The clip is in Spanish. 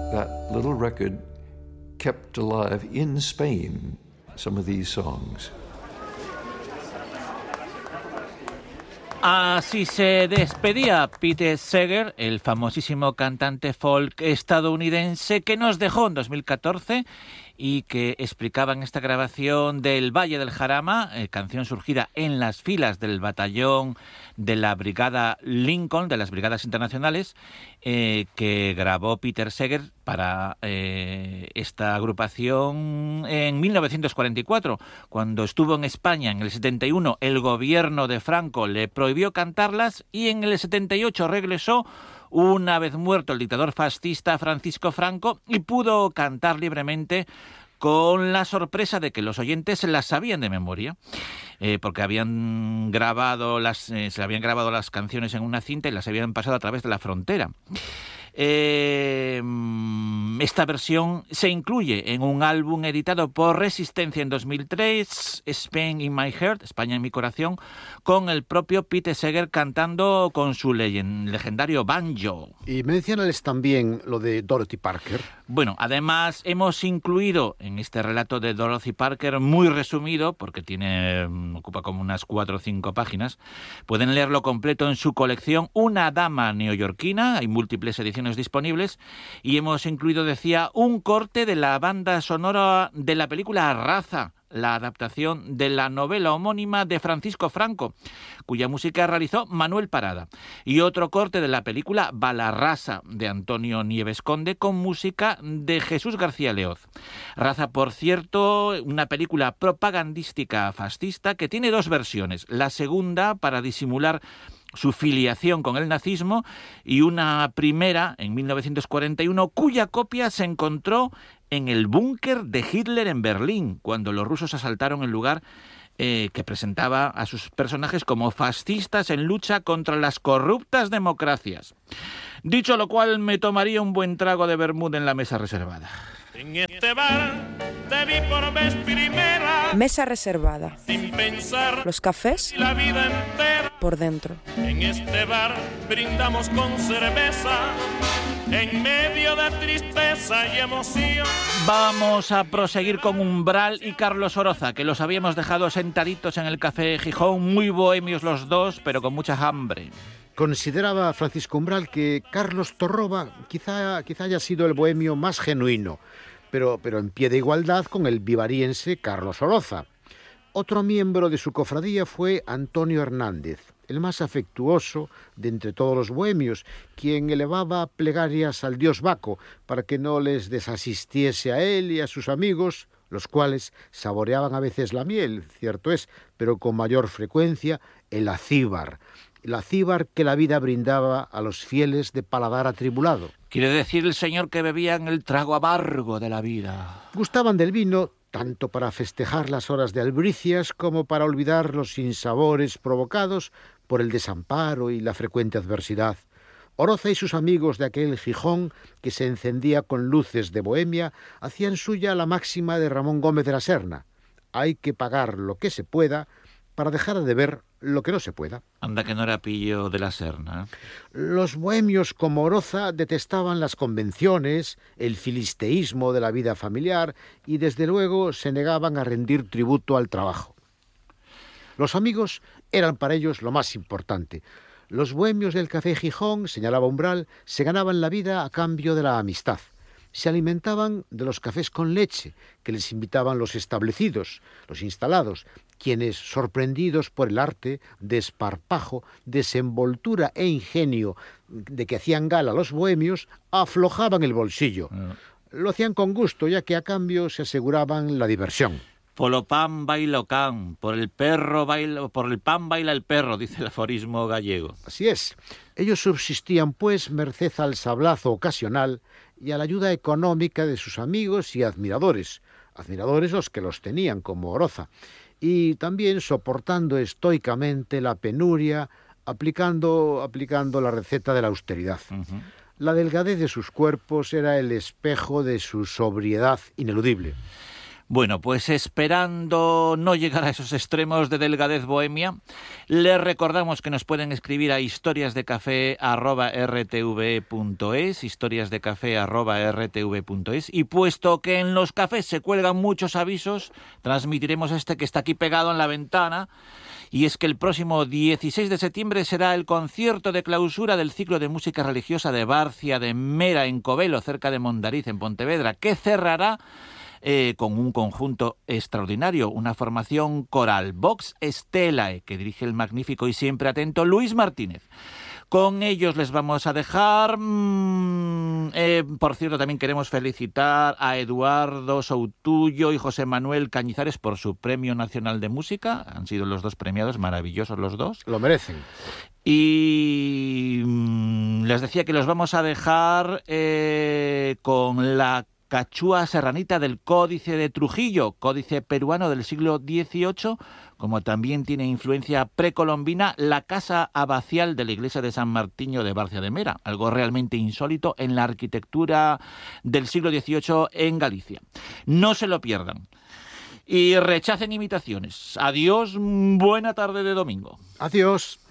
that little record kept alive in Spain some of these songs. Así se despedía Pete Seeger, el famosísimo cantante folk estadounidense que nos dejó en 2014 y que explicaba en esta grabación del Valle del Jarama, canción surgida en las filas del batallón de la Brigada Lincoln, de las Brigadas Internacionales, que grabó Peter Seeger para esta agrupación en 1944. Cuando estuvo en España en el 71, el gobierno de Franco le prohibió cantarlas y en el 78 regresó una vez muerto el dictador fascista Francisco Franco y pudo cantar libremente con la sorpresa de que los oyentes las sabían de memoria, porque se habían grabado las canciones en una cinta y las habían pasado a través de la frontera. Esta versión se incluye en un álbum editado por Resistencia en 2003, Spain in My Heart, España en mi corazón, con el propio Pete Seeger cantando con su legendario banjo. Y menciónales también lo de Dorothy Parker. Bueno, además hemos incluido en este relato de Dorothy Parker, muy resumido, porque ocupa como unas 4 o 5 páginas, pueden leerlo completo en su colección Una dama neoyorquina, hay múltiples ediciones disponibles, y hemos incluido, decía, un corte de la banda sonora de la película Raza, la adaptación de la novela homónima de Francisco Franco, cuya música realizó Manuel Parada, y otro corte de la película Balarrasa de Antonio Nieves Conde con música de Jesús García Leoz. Raza, por cierto, una película propagandística fascista que tiene 2 versiones, la segunda para disimular su filiación con el nazismo y una primera en 1941 cuya copia se encontró en el búnker de Hitler en Berlín cuando los rusos asaltaron el lugar que presentaba a sus personajes como fascistas en lucha contra las corruptas democracias. Dicho lo cual, me tomaría un buen trago de vermut en la mesa reservada. En este bar te vi por vez primera. Mesa reservada. Sin pensar. Los cafés la vida entera. Por dentro. En este bar brindamos con cerveza. En medio de tristeza y emoción. Vamos a proseguir con Umbral y Carlos Oroza, que los habíamos dejado sentaditos en el Café Gijón, muy bohemios los dos, pero con mucha hambre. Consideraba Francisco Umbral que Carlos Torroba quizá haya sido el bohemio más genuino, pero en pie de igualdad con el vivariense Carlos Oroza. Otro miembro de su cofradía fue Antonio Hernández, el más afectuoso de entre todos los bohemios, quien elevaba plegarias al dios Baco para que no les desasistiese a él y a sus amigos, los cuales saboreaban a veces la miel, cierto es, pero con mayor frecuencia el acíbar que la vida brindaba a los fieles de paladar atribulado. Quiere decir el señor que bebían el trago amargo de la vida. Gustaban del vino tanto para festejar las horas de albricias como para olvidar los sinsabores provocados por el desamparo y la frecuente adversidad. Oroza y sus amigos de aquel Gijón, que se encendía con luces de bohemia, hacían suya la máxima de Ramón Gómez de la Serna: hay que pagar lo que se pueda para dejar de ver lo que no se pueda. Anda que no era pillo de la Serna. Los bohemios como Oroza detestaban las convenciones, el filisteísmo de la vida familiar y desde luego se negaban a rendir tributo al trabajo. Los amigos eran para ellos lo más importante. Los bohemios del Café Gijón, señalaba Umbral, se ganaban la vida a cambio de la amistad. Se alimentaban de los cafés con leche que les invitaban los establecidos, los instalados, quienes, sorprendidos por el arte, desparpajo, desenvoltura e ingenio de que hacían gala los bohemios, aflojaban el bolsillo. Lo hacían con gusto, ya que a cambio se aseguraban la diversión. Polo pan baila o can, por el pan baila el perro, dice el aforismo gallego. Así es. Ellos subsistían, pues, merced al sablazo ocasional y a la ayuda económica de sus amigos y admiradores los que los tenían, como Oroza, y también soportando estoicamente la penuria, aplicando la receta de la austeridad. Uh-huh. La delgadez de sus cuerpos era el espejo de su sobriedad ineludible. Bueno, pues esperando no llegar a esos extremos de delgadez bohemia, les recordamos que nos pueden escribir a historiasdecafe@rtve.es, historiasdecafe@rtve.es, y puesto que en los cafés se cuelgan muchos avisos, transmitiremos este que está aquí pegado en la ventana, y es que el próximo 16 de septiembre será el concierto de clausura del ciclo de música religiosa de Barcia de Mera, en Covelo, cerca de Mondariz, en Pontevedra, que cerrará con un conjunto extraordinario, una formación coral, Vox Stelae, que dirige el magnífico y siempre atento Luis Martínez. Con ellos les vamos a dejar. Por cierto, también queremos felicitar a Eduardo Soutullo y José Manuel Cañizares por su Premio Nacional de Música. Han sido los dos premiados, maravillosos los dos. Lo merecen. Y les decía que los vamos a dejar con la cachúa serranita del Códice de Trujillo, códice peruano del siglo XVIII, como también tiene influencia precolombina la casa abacial de la iglesia de San Martiño de Barcia de Mera, algo realmente insólito en la arquitectura del siglo XVIII en Galicia. No se lo pierdan. Y rechacen imitaciones. Adiós, buena tarde de domingo. Adiós.